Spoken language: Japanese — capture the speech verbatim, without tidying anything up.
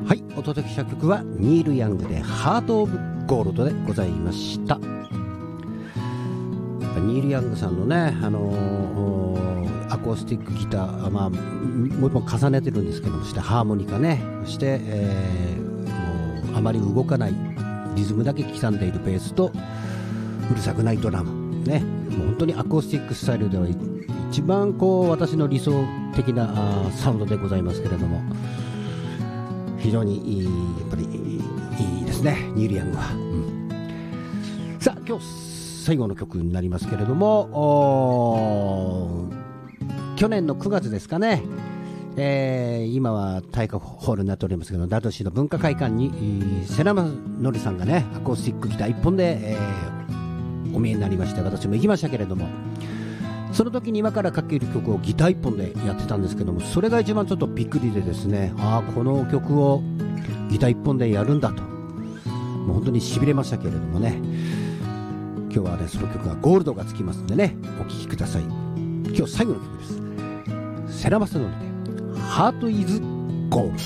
はい、お届けした曲はニール・ヤングでハート・オブ・ゴールドでございました。ニール・ヤングさんのね、あのー、アコースティックギター、まあ、もう一本重ねてるんですけども、してハーモニカね、そして、えー、もうあまり動かないリズムだけ刻んでいるベースとうるさくないドラムね、もう本当にアコースティックスタイルでは一番こう私の理想的なあサウンドでございますけれども、非常にいい、やっぱりいいですね、ニール・ヤングは、うん、さあ今日最後の曲になりますけれども、去年のくがつですかね、えー、今は体育ホールになっておりますけど、ダルト市の文化会館に世良のりさんがねアコースティックギターいっぽんで、えー、お見えになりまして、私も行きましたけれども、その時に今からかける曲をギターいっぽんでやってたんですけども、それが一番ちょっとびっくりでですね、ああこの曲をギターいっぽんでやるんだと、もう本当にしびれましたけれどもね、今日はねその曲がゴールドがつきますんでね、お聴きください。今日最後の曲です。世良正則でハートイズゴールド。